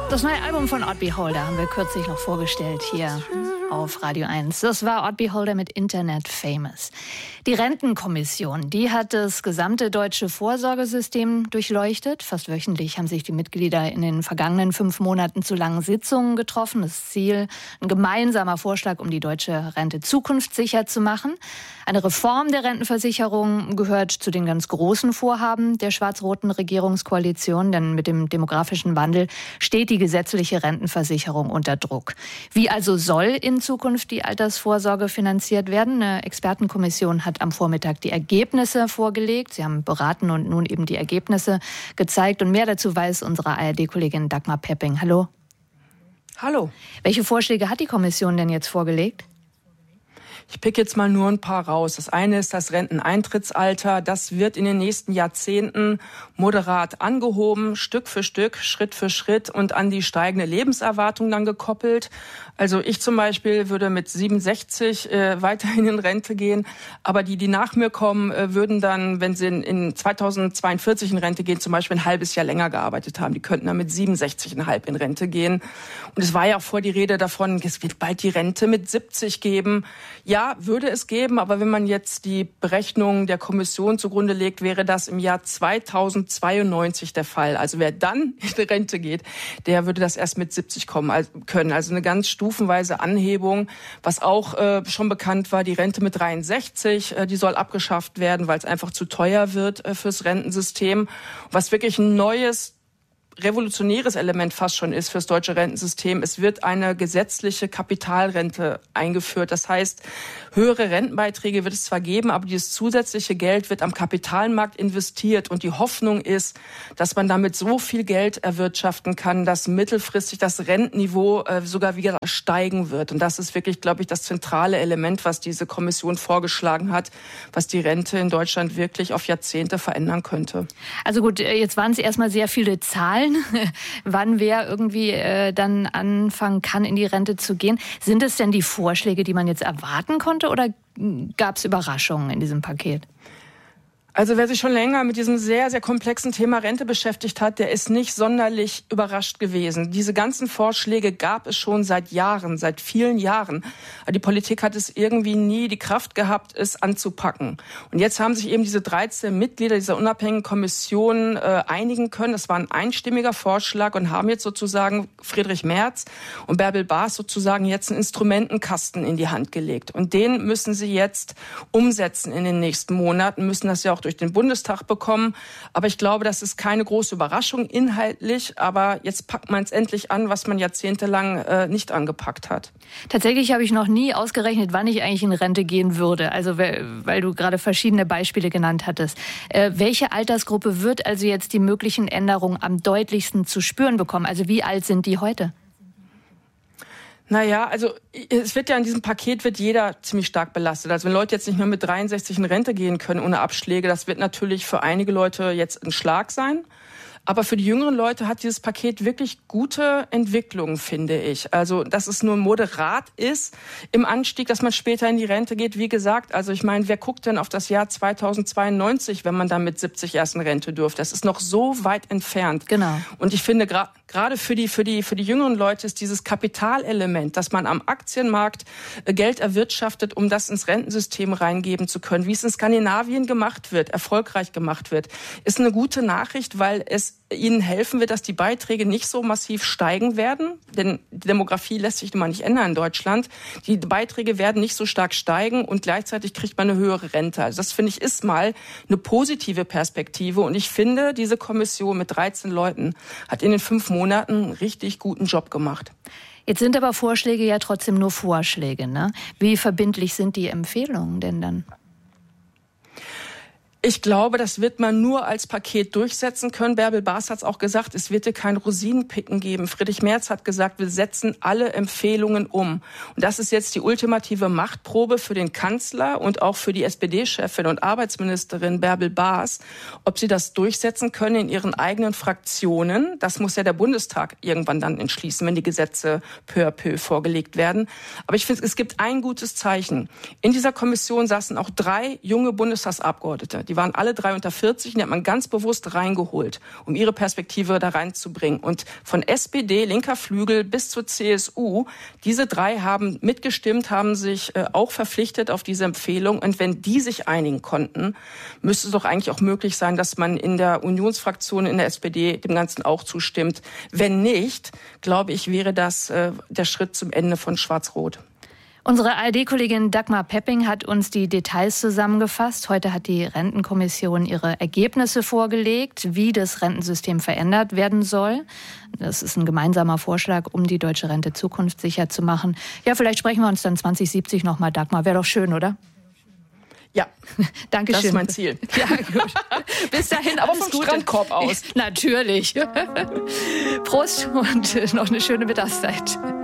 Das neue Album von Odd Beholder haben wir kürzlich noch vorgestellt hier auf Radio 1. Das war Odd Beholder mit Internet Famous. Die Rentenkommission, die hat das gesamte deutsche Vorsorgesystem durchleuchtet. Fast wöchentlich haben sich die Mitglieder in den vergangenen 5 Monaten zu langen Sitzungen getroffen. Das Ziel, ein gemeinsamer Vorschlag, um die deutsche Rente zukunftssicher zu machen. Eine Reform der Rentenversicherung gehört zu den ganz großen Vorhaben der schwarz-roten Regierungskoalition, denn mit dem demografischen Wandel steht die gesetzliche Rentenversicherung unter Druck. Wie also soll in Zukunft die Altersvorsorge finanziert werden? Eine Expertenkommission hat am Vormittag die Ergebnisse vorgelegt. Sie haben beraten und nun eben die Ergebnisse gezeigt. Und mehr dazu weiß unsere ARD-Kollegin Dagmar Pepping. Hallo. Hallo. Welche Vorschläge hat die Kommission denn jetzt vorgelegt? Ich pick jetzt mal nur ein paar raus. Das eine ist das Renteneintrittsalter. Das wird in den nächsten Jahrzehnten moderat angehoben, Stück für Stück, Schritt für Schritt und an die steigende Lebenserwartung dann gekoppelt. Also ich zum Beispiel würde mit 67 weiterhin in Rente gehen, aber die nach mir kommen, würden dann, wenn sie in 2042 in Rente gehen, zum Beispiel ein halbes Jahr länger gearbeitet haben. Die könnten dann mit 67,5 in Rente gehen. Und es war ja auch vor die Rede davon, es wird bald die Rente mit 70 geben. Ja, würde es geben, aber wenn man jetzt die Berechnungen der Kommission zugrunde legt, wäre das im Jahr 2092 der Fall. Also wer dann in Rente geht, der würde das erst mit 70 kommen können. Also eine ganz stufenweise Anhebung. Was auch schon bekannt war, die Rente mit 63, die soll abgeschafft werden, weil es einfach zu teuer wird fürs Rentensystem. Was wirklich ein neues, revolutionäres Element fast schon ist fürs deutsche Rentensystem. Es wird eine gesetzliche Kapitalrente eingeführt. Das heißt, höhere Rentenbeiträge wird es zwar geben, aber dieses zusätzliche Geld wird am Kapitalmarkt investiert. Und die Hoffnung ist, dass man damit so viel Geld erwirtschaften kann, dass mittelfristig das Rentenniveau sogar wieder steigen wird. Und das ist wirklich, glaube ich, das zentrale Element, was diese Kommission vorgeschlagen hat, was die Rente in Deutschland wirklich auf Jahrzehnte verändern könnte. Also gut, jetzt waren es erstmal sehr viele Zahlen, wann wer irgendwie dann anfangen kann, in die Rente zu gehen. Sind es denn die Vorschläge, die man jetzt erwarten konnte, oder gab es Überraschungen in diesem Paket? Also wer sich schon länger mit diesem sehr, sehr komplexen Thema Rente beschäftigt hat, der ist nicht sonderlich überrascht gewesen. Diese ganzen Vorschläge gab es schon seit Jahren, seit vielen Jahren. Aber die Politik hat es irgendwie nie die Kraft gehabt, es anzupacken. Und jetzt haben sich eben diese 13 Mitglieder dieser unabhängigen Kommission einigen können. Das war ein einstimmiger Vorschlag und haben jetzt sozusagen Friedrich Merz und Bärbel Baas sozusagen jetzt einen Instrumentenkasten in die Hand gelegt. Und den müssen sie jetzt umsetzen in den nächsten Monaten, müssen das ja auch durch den Bundestag bekommen. Aber ich glaube, das ist keine große Überraschung inhaltlich. Aber jetzt packt man es endlich an, was man jahrzehntelang nicht angepackt hat. Tatsächlich habe ich noch nie ausgerechnet, wann ich eigentlich in Rente gehen würde. Also weil du gerade verschiedene Beispiele genannt hattest. Welche Altersgruppe wird also jetzt die möglichen Änderungen am deutlichsten zu spüren bekommen? Also wie alt sind die heute? Naja, also es wird ja in diesem Paket wird jeder ziemlich stark belastet. Also wenn Leute jetzt nicht mehr mit 63 in Rente gehen können ohne Abschläge, das wird natürlich für einige Leute jetzt ein Schlag sein. Aber für die jüngeren Leute hat dieses Paket wirklich gute Entwicklungen, finde ich. Also, dass es nur moderat ist im Anstieg, dass man später in die Rente geht. Wie gesagt, also ich meine, wer guckt denn auf das Jahr 2092, wenn man dann mit 70 erst in Rente dürfte? Das ist noch so weit entfernt. Genau. Und ich finde, gerade für die jüngeren Leute ist dieses Kapitalelement, dass man am Aktienmarkt Geld erwirtschaftet, um das ins Rentensystem reingeben zu können, wie es in Skandinavien gemacht wird, erfolgreich gemacht wird, ist eine gute Nachricht, weil es ihnen helfen wird, dass die Beiträge nicht so massiv steigen werden, denn die Demografie lässt sich nun mal nicht ändern in Deutschland. Die Beiträge werden nicht so stark steigen und gleichzeitig kriegt man eine höhere Rente. Also das, finde ich, ist mal eine positive Perspektive und ich finde, diese Kommission mit 13 Leuten hat in den 5 Monaten einen richtig guten Job gemacht. Jetzt sind aber Vorschläge ja trotzdem nur Vorschläge, ne? Wie verbindlich sind die Empfehlungen denn dann? Ich glaube, das wird man nur als Paket durchsetzen können. Bärbel Baas hat es auch gesagt, es wird hier kein Rosinenpicken geben. Friedrich Merz hat gesagt, wir setzen alle Empfehlungen um. Und das ist jetzt die ultimative Machtprobe für den Kanzler und auch für die SPD-Chefin und Arbeitsministerin Bärbel Baas, ob sie das durchsetzen können in ihren eigenen Fraktionen. Das muss ja der Bundestag irgendwann dann entschließen, wenn die Gesetze peu à peu vorgelegt werden. Aber ich finde, es gibt ein gutes Zeichen. In dieser Kommission saßen auch 3 junge Bundestagsabgeordnete. Die waren alle 3 unter 40 und die hat man ganz bewusst reingeholt, um ihre Perspektive da reinzubringen. Und von SPD, linker Flügel bis zur CSU, diese 3 haben mitgestimmt, haben sich auch verpflichtet auf diese Empfehlung. Und wenn die sich einigen konnten, müsste es doch eigentlich auch möglich sein, dass man in der Unionsfraktion, in der SPD dem Ganzen auch zustimmt. Wenn nicht, glaube ich, wäre das der Schritt zum Ende von Schwarz-Rot. Unsere ARD-Kollegin Dagmar Pepping hat uns die Details zusammengefasst. Heute hat die Rentenkommission ihre Ergebnisse vorgelegt, wie das Rentensystem verändert werden soll. Das ist ein gemeinsamer Vorschlag, um die deutsche Rente zukunftssicher zu machen. Ja, vielleicht sprechen wir uns dann 2070 nochmal, Dagmar. Wäre doch schön, oder? Ja, Dankeschön. Das ist mein Ziel. Ja, gut. Bis dahin, aber vom Strandkorb aus. Natürlich. Prost und noch eine schöne Mittagszeit.